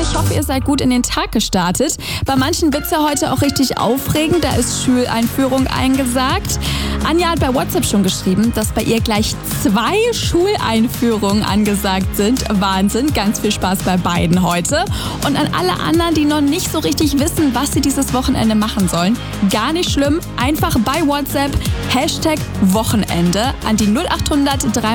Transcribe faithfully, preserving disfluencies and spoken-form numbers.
Ich hoffe, ihr seid gut in den Tag gestartet. Bei manchen wird es ja heute auch richtig aufregend. Da ist Schuleinführung eingesagt. Anja hat bei WhatsApp schon geschrieben, dass bei ihr gleich zwei Schuleinführungen angesagt sind. Wahnsinn, ganz viel Spaß bei beiden heute. Und an alle anderen, die noch nicht so richtig wissen, was sie dieses Wochenende machen sollen, gar nicht schlimm. Einfach bei WhatsApp Hashtag Wochenende an die null acht hundert drei